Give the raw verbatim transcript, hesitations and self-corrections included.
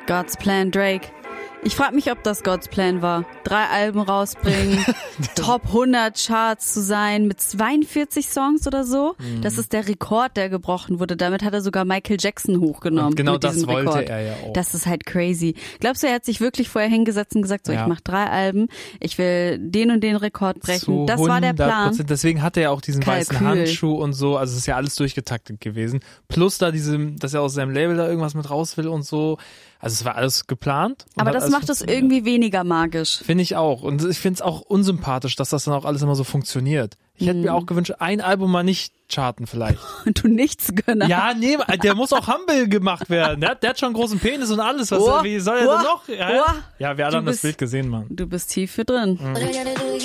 God's Plan Drake. Ich frage mich, ob das God's Plan war. Drei Alben rausbringen, Top hundert Charts zu sein mit zweiundvierzig Songs oder so. Mhm. Das ist der Rekord, der gebrochen wurde. Damit hat er sogar Michael Jackson hochgenommen. Und genau mit das diesem wollte Rekord. er ja auch. Das ist halt crazy. Glaubst du, er hat sich wirklich vorher hingesetzt und gesagt, so, ja. ich mache drei Alben, ich will den und den Rekord brechen. Zu das war der Plan. Deswegen hat er ja auch diesen Kalkül. weißen Handschuh und so. Also es ist ja alles durchgetaktet gewesen. Plus da diese, dass er aus seinem Label da irgendwas mit raus will und so. Also es war alles geplant. Aber das macht es irgendwie weniger magisch. Finde ich auch. Und ich finde es auch unsympathisch, dass das dann auch alles immer so funktioniert. Ich hätte hm. mir auch gewünscht, ein Album mal nicht charten vielleicht. Und du nichts gönnen. Ja, nee, der muss auch humble gemacht werden. Der hat, der hat schon einen großen Penis und alles. Was, oh, wie soll er oh, denn noch? Ja, oh. ja, wir alle haben das Bild gesehen, Mann. Du bist tief für drin. Mhm.